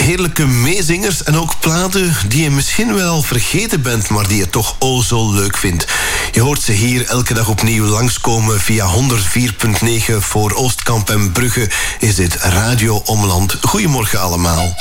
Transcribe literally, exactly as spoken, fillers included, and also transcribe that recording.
heerlijke meezingers en ook platen die je misschien wel vergeten bent, maar die je toch oh zo leuk vindt. Je hoort ze hier elke dag opnieuw langskomen via honderd vier komma negen voor Oostkamp en Brugge. Is dit Radio Omland. Goedemorgen allemaal.